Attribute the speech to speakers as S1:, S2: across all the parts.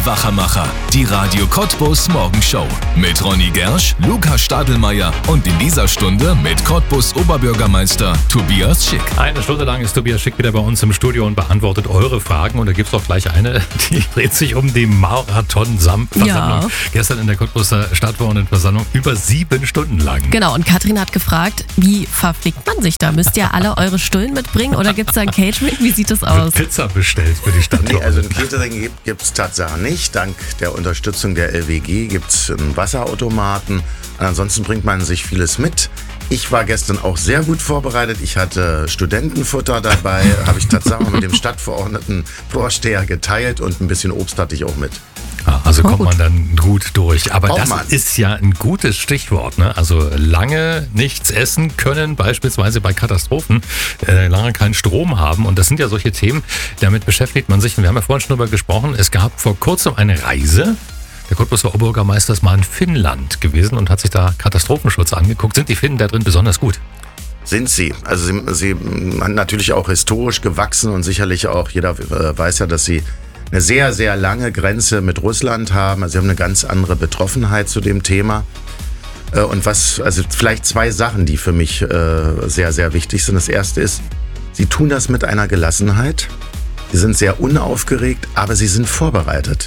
S1: Die Wachermacher, die Radio Cottbus Morgenshow. Mit Ronny Gersch, Lukas Stadelmeier und in dieser Stunde mit Cottbus Oberbürgermeister Tobias Schick.
S2: Eine Stunde lang ist Tobias Schick wieder bei uns im Studio und beantwortet eure Fragen. Und da gibt es auch gleich eine, die dreht sich um die Marathon-Versammlung.
S3: Ja.
S2: Gestern in der Cottbuser Stadtverordnetenversammlung über 7 Stunden lang.
S3: Genau, und Katrin hat gefragt, wie verfliegt man sich da? Müsst ihr alle eure Stullen mitbringen oder gibt es da ein Catering? Wie sieht das aus?
S2: Wird Pizza bestellt für die Stadt.
S4: Nee, also ein Catering gibt es tatsächlich nicht. Dank der Unterstützung der LWG gibt es einen Wasserautomaten. Und ansonsten bringt man sich vieles mit. Ich war gestern auch sehr gut vorbereitet. Ich hatte Studentenfutter dabei, habe ich tatsächlich mit dem Stadtverordneten-Vorsteher geteilt und ein bisschen Obst hatte ich auch mit.
S2: Also kommt man dann gut durch. Aber das
S4: man.
S2: ist ja ein gutes Stichwort, ne? Also lange nichts essen können, beispielsweise bei Katastrophen, lange keinen Strom haben. Und das sind ja solche Themen, damit beschäftigt man sich. Und wir haben ja vorhin schon darüber gesprochen, es gab vor kurzem eine Reise. Der Cottbuser Oberbürgermeister ist mal in Finnland gewesen und hat sich da Katastrophenschutz angeguckt. Sind die Finnen da drin besonders gut?
S4: Sind sie. Also sie sind natürlich auch historisch gewachsen und sicherlich auch, jeder weiß ja, dass sie eine sehr, sehr lange Grenze mit Russland haben. Also sie haben eine ganz andere Betroffenheit zu dem Thema. Und also vielleicht 2 Sachen, die für mich sehr, sehr wichtig sind. Das erste ist, sie tun das mit einer Gelassenheit. Sie sind sehr unaufgeregt, aber sie sind vorbereitet.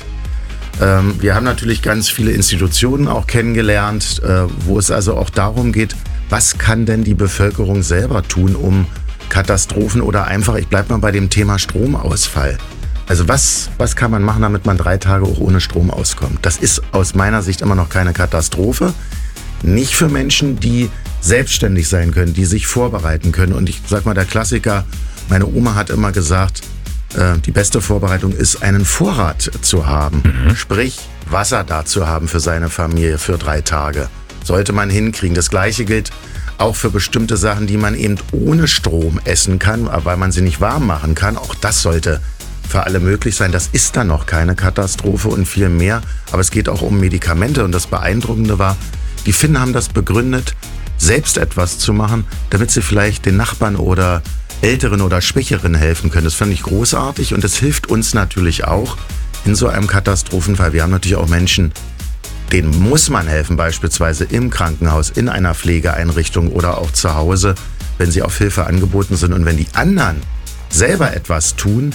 S4: Wir haben natürlich ganz viele Institutionen auch kennengelernt, wo es also auch darum geht, was kann denn die Bevölkerung selber tun, um Katastrophen oder einfach, ich bleibe mal bei dem Thema Stromausfall. Also was kann man machen, damit man 3 Tage auch ohne Strom auskommt? Das ist aus meiner Sicht immer noch keine Katastrophe. Nicht für Menschen, die selbstständig sein können, die sich vorbereiten können. Und ich sag mal, der Klassiker, meine Oma hat immer gesagt, die beste Vorbereitung ist, einen Vorrat zu haben. Sprich, Wasser da zu haben für seine Familie für 3 Tage. Sollte man hinkriegen. Das Gleiche gilt auch für bestimmte Sachen, die man eben ohne Strom essen kann, weil man sie nicht warm machen kann. Auch das sollte für alle möglich sein. Das ist dann noch keine Katastrophe und viel mehr. Aber es geht auch um Medikamente. Und das Beeindruckende war, die Finnen haben das begründet, selbst etwas zu machen, damit sie vielleicht den Nachbarn oder Älteren oder Schwächeren helfen können. Das fand ich großartig und das hilft uns natürlich auch in so einem Katastrophenfall. Wir haben natürlich auch Menschen, denen muss man helfen, beispielsweise im Krankenhaus, in einer Pflegeeinrichtung oder auch zu Hause, wenn sie auf Hilfe angeboten sind. Und wenn die anderen selber etwas tun,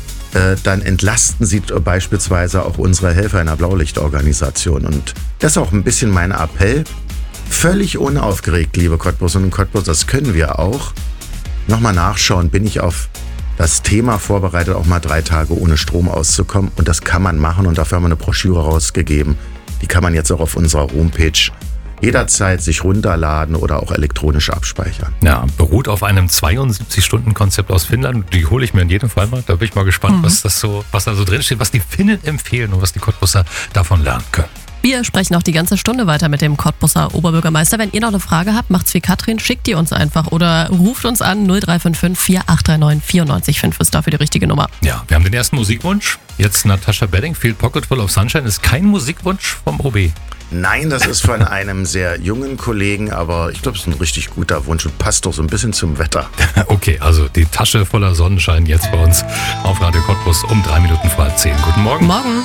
S4: dann entlasten sie beispielsweise auch unsere Helfer in der Blaulichtorganisation. Und das ist auch ein bisschen mein Appell. Völlig unaufgeregt, liebe Cottbus und Cottbus, das können wir auch. Nochmal nachschauen, bin ich auf das Thema vorbereitet, auch mal 3 Tage ohne Strom auszukommen. Und das kann man machen und dafür haben wir eine Broschüre rausgegeben. Die kann man jetzt auch auf unserer Homepage jederzeit sich runterladen oder auch elektronisch abspeichern.
S2: Ja, beruht auf einem 72-Stunden-Konzept aus Finnland. Die hole ich mir in jedem Fall mal. Da bin ich mal gespannt, was da so drinsteht, was die Finnen empfehlen und was die Cottbuser davon lernen können.
S3: Wir sprechen noch die ganze Stunde weiter mit dem Cottbuser Oberbürgermeister. Wenn ihr noch eine Frage habt, macht's wie Katrin, schickt die uns einfach oder ruft uns an 0355 4839 94 ist dafür die richtige Nummer.
S2: Ja, wir haben den ersten Musikwunsch. Jetzt Natasha Bedingfield, Pocket Full of Sunshine. Ist kein Musikwunsch vom OB.
S4: Nein, das ist von einem sehr jungen Kollegen, aber ich glaube, es ist ein richtig guter Wunsch und passt doch so ein bisschen zum Wetter.
S2: Okay, also die Tasche voller Sonnenschein jetzt bei uns auf Radio Cottbus um 3 Minuten vor 10. Guten Morgen.
S3: Morgen.